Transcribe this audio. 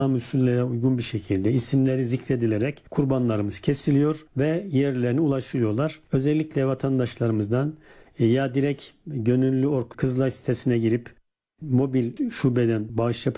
usullere uygun bir şekilde isimleri zikredilerek kurbanlarımız kesiliyor ve yerlerine ulaşıyorlar. Özellikle vatandaşlarımızdan ya direkt Gönüllü Ork Kızılay sitesine girip mobil şubeden bağış